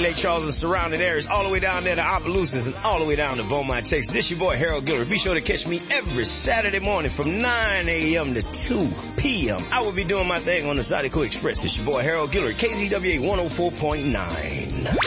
Lake Charles and surrounding areas, all the way down there to Opelousas and all the way down to Beaumont, Texas. This your boy Harold Guillory. Be sure to catch me every Saturday morning from 9 a.m. to 2 p.m. I will be doing my thing on the Zydeco Express. This your boy Harold Guillory, KZWA 104.9.